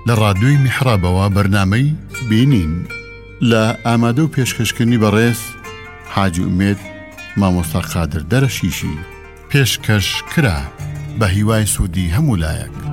لە ڕادیۆی میحرابەوە بەرنامەی بینین لە ئامادە و پێشکەشکردنی بەڕێز حاجی ئومێد مامۆستا قادر دەرەشیشی پێشکەش کرا بە هیوای سوودی هەموو لایەک.